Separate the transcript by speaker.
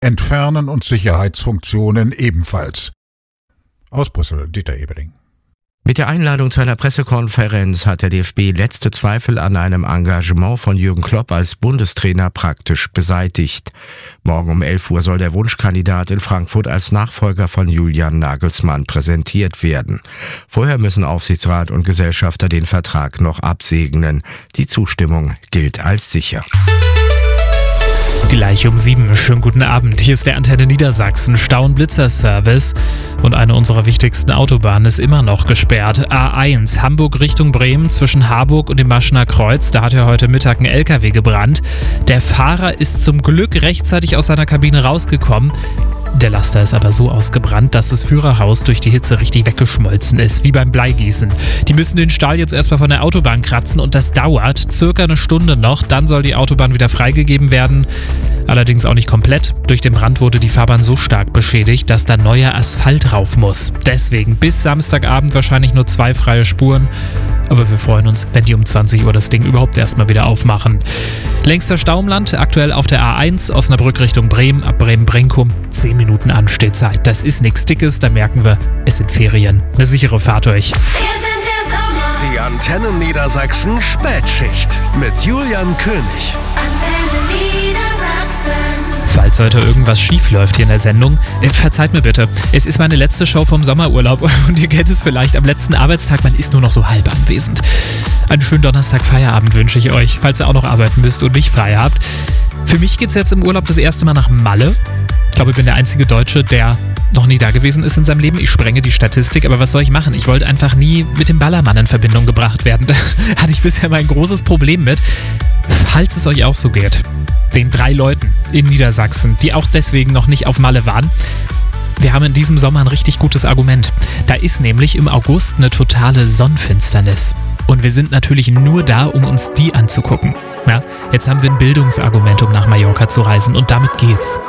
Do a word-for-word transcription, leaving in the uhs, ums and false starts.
Speaker 1: Entfernen und Sicherheitsfunktionen ebenfalls. Aus Brüssel, Dieter Ebeling.
Speaker 2: Mit der Einladung zu einer Pressekonferenz hat der D F B letzte Zweifel an einem Engagement von Jürgen Klopp als Bundestrainer praktisch beseitigt. Morgen um elf Uhr soll der Wunschkandidat in Frankfurt als Nachfolger von Julian Nagelsmann präsentiert werden. Vorher müssen Aufsichtsrat und Gesellschafter den Vertrag noch absegnen. Die Zustimmung gilt als sicher.
Speaker 3: Gleich um sieben. Schönen guten Abend. Hier ist der Antenne Niedersachsen Stau- und Blitzerservice. Und eine unserer wichtigsten Autobahnen ist immer noch gesperrt. A eins, Hamburg Richtung Bremen zwischen Harburg und dem Maschener Kreuz. Da hat ja heute Mittag ein L K W gebrannt. Der Fahrer ist zum Glück rechtzeitig aus seiner Kabine rausgekommen. Der Laster ist aber so ausgebrannt, dass das Führerhaus durch die Hitze richtig weggeschmolzen ist, wie beim Bleigießen. Die müssen den Stahl jetzt erstmal von der Autobahn kratzen und das dauert circa eine Stunde noch. Dann soll die Autobahn wieder freigegeben werden. Allerdings auch nicht komplett. Durch den Brand wurde die Fahrbahn so stark beschädigt, dass da neuer Asphalt rauf muss. Deswegen bis Samstagabend wahrscheinlich nur zwei freie Spuren. Aber wir freuen uns, wenn die um zwanzig Uhr das Ding überhaupt erstmal wieder aufmachen. Längster Stau im Land, aktuell auf der A eins, Osnabrück Richtung Bremen, ab Bremen-Brenkum. zehn Minuten Anstehzeit. Das ist nichts Dickes, da merken wir, es sind Ferien. Eine sichere Fahrt euch.
Speaker 4: Die Antenne Niedersachsen Spätschicht mit Julian König.
Speaker 5: Antenne Niedersachsen.
Speaker 3: Falls heute irgendwas schief läuft hier in der Sendung, äh, verzeiht mir bitte. Es ist meine letzte Show vom Sommerurlaub und ihr kennt es vielleicht am letzten Arbeitstag, man ist nur noch so halb anwesend. Einen schönen Donnerstag Feierabend wünsche ich euch, falls ihr auch noch arbeiten müsst und nicht frei habt. Für mich geht's jetzt im Urlaub das erste Mal nach Malle. Ich glaube, ich bin der einzige Deutsche, der noch nie da gewesen ist in seinem Leben. Ich sprenge die Statistik, aber was soll ich machen? Ich wollte einfach nie mit dem Ballermann in Verbindung gebracht werden. Da hatte ich bisher mein großes Problem mit. Falls es euch auch so geht, den drei Leuten in Niedersachsen, die auch deswegen noch nicht auf Malle waren, wir haben in diesem Sommer ein richtig gutes Argument. Da ist nämlich im August eine totale Sonnenfinsternis. Und wir sind natürlich nur da, um uns die anzugucken. Ja, jetzt haben wir ein Bildungsargument, um nach Mallorca zu reisen und damit geht's.